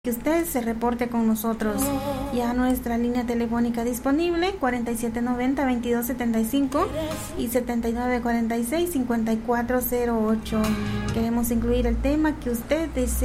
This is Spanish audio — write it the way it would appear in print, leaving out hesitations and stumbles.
que usted se reporte con nosotros. Ya nuestra línea telefónica disponible 4790-2275 y 7946-5408. Queremos incluir el tema que usted desee